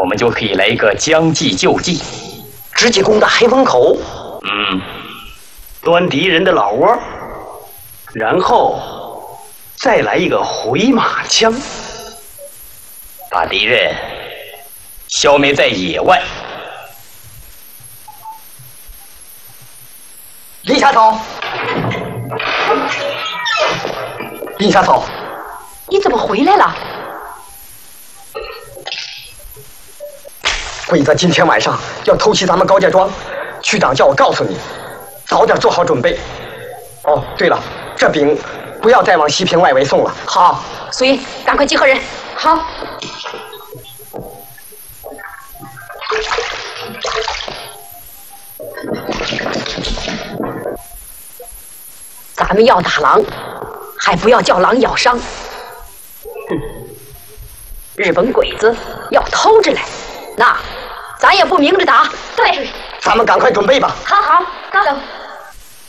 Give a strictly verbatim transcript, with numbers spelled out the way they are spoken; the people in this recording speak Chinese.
们就可以来个将计就计， 直接攻打海风口。 嗯， 端敌人的老窝，然后再来一个回马枪， 把敌人消灭在野外。 林下草，林下草， 你怎么回来了？ 鬼子今天晚上要偷袭咱们高家庄，区长叫我告诉你，早点做好准备。哦，对了，这饼不要再往西平外围送了。好， 所以赶快集合人。好。咱们要打狼，还不要叫狼咬伤。哼，日本鬼子要偷着来，那咱也不明着打。对， 咱们赶快准备吧。 好好，走。